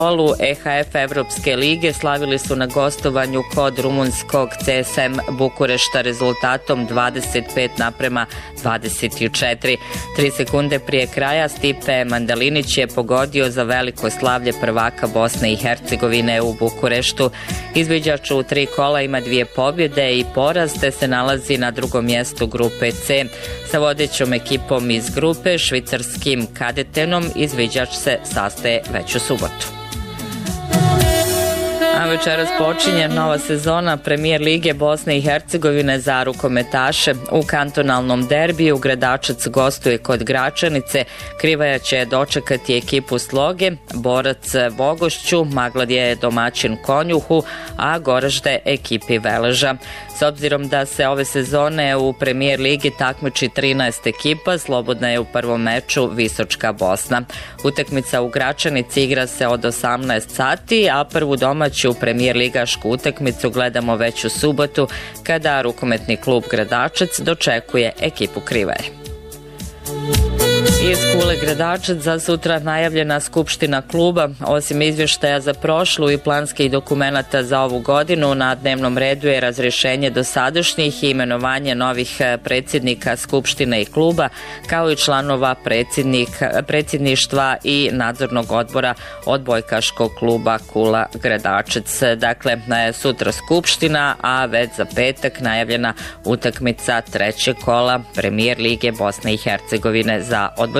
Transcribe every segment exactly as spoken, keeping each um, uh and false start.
Olu E H F Evropske lige slavili su na gostovanju kod rumunskog C S M Bukurešta rezultatom dvadeset pet naprema dvadeset četiri. Tri sekunde prije kraja Stipe Mandalinić je pogodio za veliko slavlje prvaka Bosne i Hercegovine u Bukureštu. Izviđač u tri kola ima dvije pobjede i poraz, te se nalazi na drugom mjestu grupe C. Sa vodećom ekipom iz grupe, švicarskim Kadetenom, izviđač se sastaje već u subotu. A večeras počinje nova sezona Premijer lige Bosne i Hercegovine za rukometaše. U kantonalnom derbiju Gradačac gostuje kod Gračanice, Krivaja će dočekati ekipu Sloge, Borac Bogošću, Magladje je domaćin Konjuhu, a Goražde ekipi Veleža. S obzirom da se ove sezone u Premijer ligi takmiči trinaest ekipa, slobodna je u prvom meču Visočka Bosna. Utakmica u Gračanici igra se od osamnaest sati, a prvu domaću Premijer ligašku utakmicu gledamo već u subotu, kada rukometni klub Gradačac dočekuje ekipu Krivaje. Iz Kule Gradačac za sutra najavljena skupština kluba. Osim izvještaja za prošlu i planskih dokumenata za ovu godinu, na dnevnom redu je razrješenje dosadašnjih i imenovanje novih predsjednika skupštine i kluba, kao i članova predsjedništva i nadzornog odbora odbojkaškog kluba Kula Gradačac. Dakle, sutra skupština, a već za petak najavljena utakmica trećeg kola Premijer lige Bosne i Hercegovine za odbojkašice.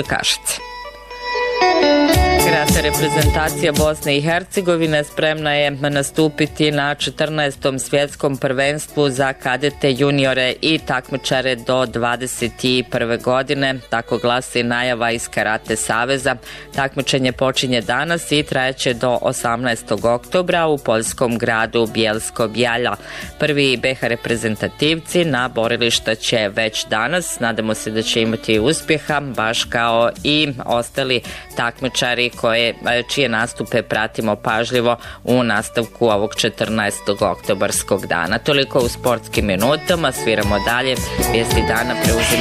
Karate reprezentacija Bosne i Hercegovine spremna je nastupiti na četrnaestom svjetskom prvenstvu za kadete, juniore i takmičare do dvadeset prve godine, tako glasi najava iz Karate saveza. Takmičenje počinje danas i trajeće do osamnaestog oktobra u poljskom gradu Bielsko-Biala. Prvi B H reprezentativci na borilišta će već danas. Nadamo se da će imati uspjeha, baš kao i ostali takmičari koje, čije nastupe pratimo pažljivo u nastavku ovog četrnaestog oktobarskog dana. Toliko u sportskim minutama, sviramo dalje. Vijesti dana preuzima